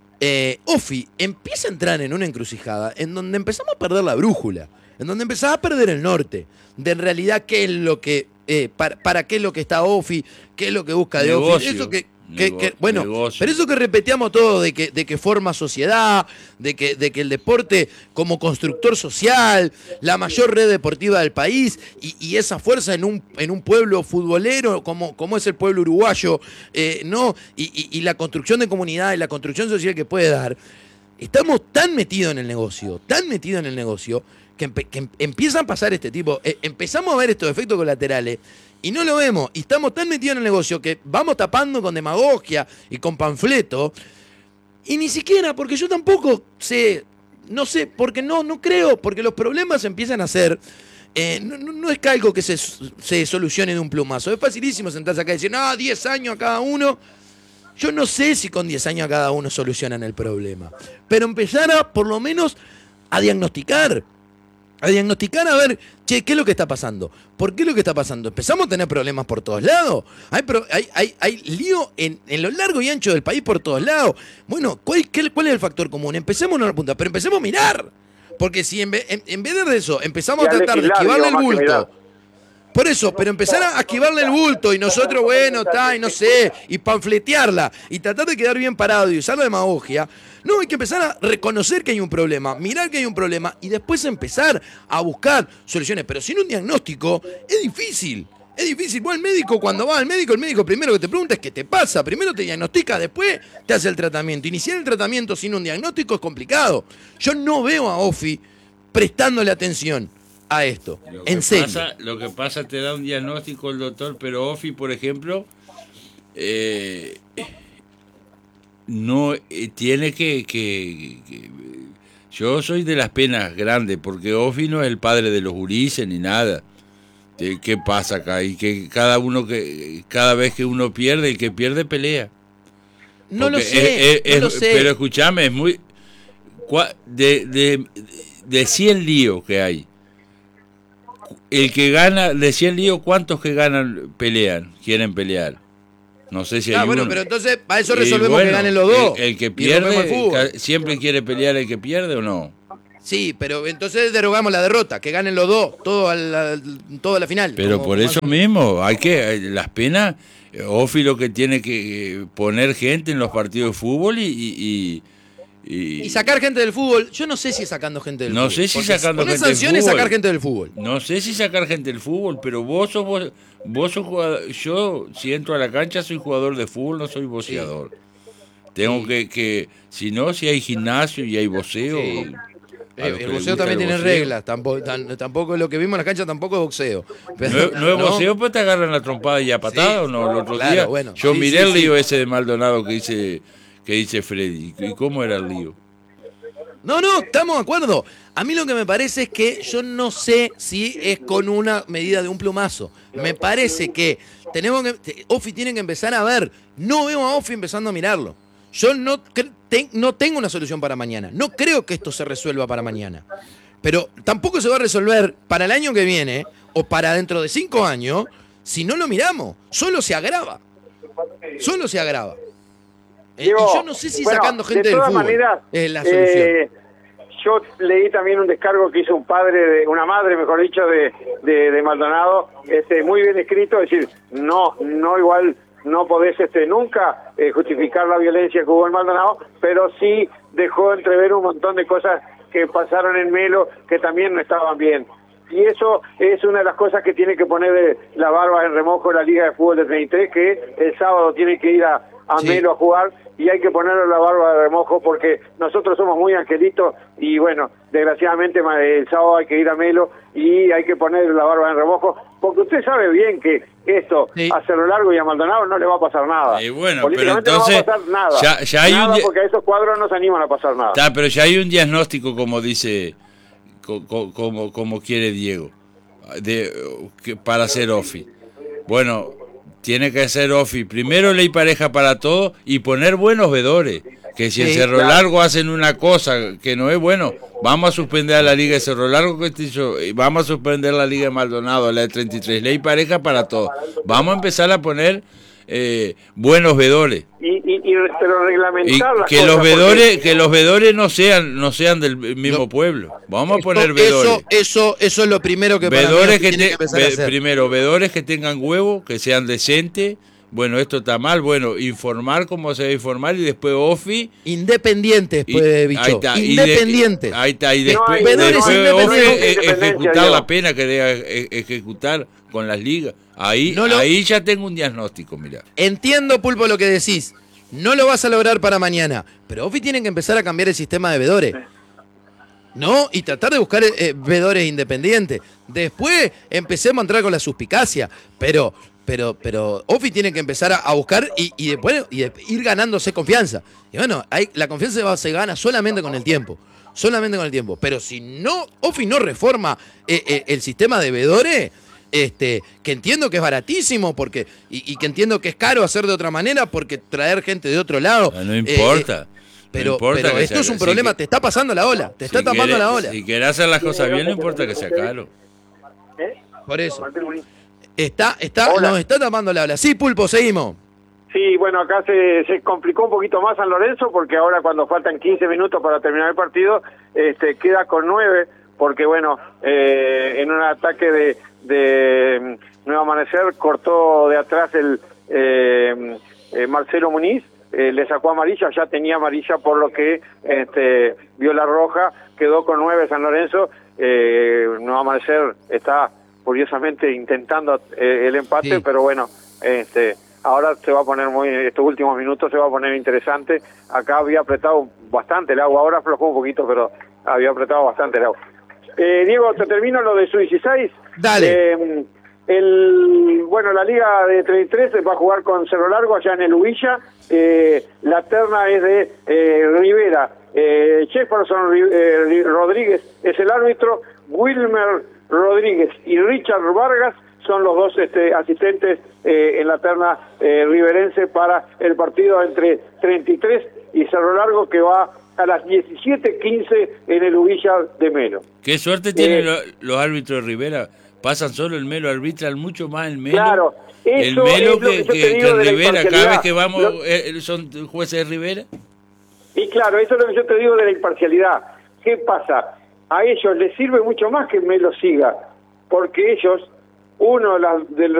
Eh, Ofi empieza a entrar en una encrucijada en donde empezamos a perder la brújula, en donde empezamos a perder el norte, de en realidad qué es lo que, eh, para, para qué es lo que está Ofi, qué es lo que busca de Ofi, Negocio. eso que, que- Nego- que- bueno, negocio. pero eso que repetíamos todo de que, de que forma sociedad, de que, de que el deporte como constructor social, la mayor red deportiva del país y, y esa fuerza en un, en un pueblo futbolero como, como es el pueblo uruguayo, eh, ¿no? Y, y- y la construcción de comunidad y la construcción social que puede dar, estamos tan metidos en el negocio, tan metidos en el negocio, que, empe- que em- empiezan a pasar este tipo, eh, empezamos a ver estos efectos colaterales y no lo vemos, y estamos tan metidos en el negocio que vamos tapando con demagogia y con panfleto, y ni siquiera, porque yo tampoco sé, no sé, porque no, no creo, porque los problemas empiezan a ser, eh, no, no- no es que algo que se, se solucione de un plumazo, es facilísimo sentarse acá y decir, no, diez años a cada uno. Yo no sé si con diez años a cada uno solucionan el problema, pero empezar a, por lo menos, a diagnosticar. A diagnosticar, a ver, che, ¿qué es lo que está pasando? ¿Por qué es lo que está pasando? ¿Empezamos a tener problemas por todos lados? Hay, pro- hay, hay, hay lío en, en lo largo y ancho del país por todos lados. Bueno, ¿cuál, qué- cuál es el factor común? Empecemos en una punta, pero empecemos a mirar. Porque si en, ve- en, en vez de eso empezamos Y a a tratar de legislar, esquivarle el digo, más que mirar. bulto, por eso, pero empezar a esquivarle el bulto y nosotros, bueno, está, y no sé, y panfletearla, y tratar de quedar bien parado y usar la demagogia, no, hay que empezar a reconocer que hay un problema, mirar que hay un problema, y después empezar a buscar soluciones. Pero sin un diagnóstico, es difícil. Es difícil. Vos al médico, cuando vas al médico, el médico primero que te pregunta es qué te pasa. Primero te diagnostica, después te hace el tratamiento. Iniciar el tratamiento sin un diagnóstico es complicado. Yo no veo a Ofi prestándole atención a esto. Lo que En serio. pasa, lo que pasa, te da un diagnóstico el doctor, pero Ofi, por ejemplo, eh, no eh, tiene que, que, que- Yo soy de las penas grandes, porque Ofi no es el padre de los gurises ni nada. ¿Qué pasa acá? Y que cada uno que cada vez que uno pierde, el que pierde pelea. No Porque lo sé, es, es, no lo es, sé. Pero escúchame, es muy de, de, de cien líos que hay. El que gana, de cien líos, ¿cuántos que ganan pelean, quieren pelear? No sé si hay Ah, bueno, uno. pero entonces para eso Y resolvemos bueno, que ganen los dos. El, el que y rompemos el pierde, fútbol. ¿siempre quiere pelear el que pierde o no? Sí, pero entonces derogamos la derrota, que ganen los dos, todo a la, todo a la final. Pero como- por como eso hacen- mismo, hay que, las penas, Ofi lo que tiene que poner gente en los partidos de fútbol y... y, y, Y sacar gente del fútbol, yo no sé si es sacando gente del No fútbol. sé si porque sacando poner gente del sanciones es fútbol. sacar gente del fútbol. No sé si sacar gente del fútbol, pero vos sos vos, vos sos jugador, yo si entro a la cancha soy jugador de fútbol, no soy boxeador. Tengo Sí. que, que, si no, si hay gimnasio y hay boxeo. Sí. a Eh, los que el les boxeo gusta también el tiene boxeo. reglas, tampoco, tan- tampoco lo que vimos en la cancha tampoco es boxeo. Pero- No, es- no es boxeo, pues te agarran la trompada y a patada Sí, o no. El otro claro, día bueno, yo sí, miré sí, el lío sí. ese de Maldonado que dice, que dice Freddy. ¿Y cómo era el lío? No, no, estamos de acuerdo. A mí lo que me parece es que yo no sé si es con una medida de un plumazo. Me parece que tenemos que, Ofi tiene que empezar a ver. No veo a Ofi empezando a mirarlo. Yo no, cre- ten- no tengo una solución para mañana. No creo que esto se resuelva para mañana. Pero tampoco se va a resolver para el año que viene o para dentro de cinco años si no lo miramos. Solo se agrava. Solo se agrava. Eh, Diego, y yo no sé si bueno, sacando gente de del todas fútbol maneras, es la solución. eh, yo leí también un descargo que hizo un padre, de, una madre, mejor dicho, de, de, de Maldonado, este, muy bien escrito, es decir, no, no igual, no podés este, nunca eh, justificar la violencia que hubo en Maldonado, pero sí dejó entrever un montón de cosas que pasaron en Melo que también no estaban bien. Y eso es una de las cosas que tiene que poner eh, la barba en remojo la Liga de Fútbol de treinta y tres, que el sábado tiene que ir a, a Sí. Melo a jugar y hay que ponerle la barba de remojo porque nosotros somos muy angelitos y bueno, desgraciadamente ma- el sábado hay que ir a Melo y hay que ponerle la barba en remojo porque usted sabe bien que esto Sí. a Cerro Largo y a Maldonado no le va a pasar nada. Y bueno, Políticamente pero entonces, no va a pasar nada. ya- ya hay un nada di- porque a esos cuadros no se animan a pasar nada. Está, pero ya hay un diagnóstico, como dice, co- co- como, como quiere Diego, de, que, para hacer Ofi. Bueno, tiene que ser Ofi. Primero ley pareja para todo y poner buenos vedores. Que si en Sí, Cerro claro. Largo hacen una cosa que no es bueno, vamos a suspender a la Liga de Cerro Largo, que te hizo, y vamos a suspender la Liga de Maldonado, la de treinta y tres, ley pareja para todo. Vamos a empezar a poner eh, buenos vedores. Y, y, y pero Y reglamentar las que cosas, los vedores, porque- que los vedores no sean, no sean del mismo No. pueblo. Vamos a poner Eso, vedores. eso, eso es lo primero que para mí Vedores Ofi que tiene te- que empezar a ve- hacer. primero, vedores que tengan huevo, que sean decentes. Bueno, esto está mal. Bueno, informar cómo se debe informar y después Ofi. Independientes, y- pues, ahí bicho. está, y de- Independientes. ahí está. Y No después, hay- Vedores después independientes. Ofi, No hay eh, independencia, ejecutar Diego. la pena que debe eh, ejecutar con las ligas. Ahí, No lo- ahí ya tengo un diagnóstico, mira. Entiendo, Pulpo, lo que decís. No lo vas a lograr para mañana. Pero Ofi tiene que empezar a cambiar el sistema de vedores. ¿No? Y tratar de buscar eh, vedores independientes. Después empecemos a entrar con la suspicacia. Pero, pero, pero Ofi tiene que empezar a, a buscar y, y después y de- ir ganándose confianza. Y bueno, hay, la confianza se, va- se gana solamente con el tiempo. Solamente con el tiempo. Pero si no, Ofi no reforma eh, eh, el sistema de vedores, este, que entiendo que es baratísimo porque y, y que entiendo que es caro hacer de otra manera porque traer gente de otro lado. No eh, importa. eh, pero no importa pero que esto sea- es un si problema, que- te está pasando la ola, te está si tapando querés- la ola. Si querés hacer las cosas bien, no importa que sea caro. Por eso. Está, está, Hola. nos está tapando la ola. Sí, Pulpo, seguimos. Sí, bueno, acá se, se complicó un poquito más San Lorenzo porque ahora cuando faltan quince minutos para terminar el partido, este, queda con nueve porque bueno, eh, en un ataque de, de mm, Nuevo Amanecer cortó de atrás el eh, eh, Marcelo Muniz, eh, le sacó amarilla, ya tenía amarilla por lo que este, vio la roja, quedó con nueve San Lorenzo, eh, Nuevo Amanecer está curiosamente intentando eh, el empate, Sí. pero bueno, este ahora se va a poner muy, estos últimos minutos se va a poner interesante. Acá había apretado bastante el agua, ahora aflojó un poquito, pero había apretado bastante el agua. Eh, Diego, te termino lo de su dieciséis. Dale. Eh, el, bueno, la Liga de treinta y tres va a jugar con Cerro Largo allá en el Ubilla. Eh, la terna es de eh, Rivera. Eh, Jefferson Ri- eh, Rodríguez es el árbitro. Wilmer Rodríguez y Richard Vargas son los dos este, asistentes eh, en la terna eh, riverense para el partido entre treinta y tres y Cerro Largo, que va a las diecisiete quince en el Uvilla de Melo. Qué suerte tienen Eh, lo- los árbitros de Rivera. Pasan solo el Melo, arbitran mucho más el Melo. Claro, el eso Melo es lo que, que yo te que- digo que de la Rivera. Cada imparcialidad. vez que vamos Lo- eh, son jueces de Rivera. Y claro, eso es lo que yo te digo de la imparcialidad. ¿Qué pasa? A ellos les sirve mucho más que Melo siga, porque ellos, uno de, las- de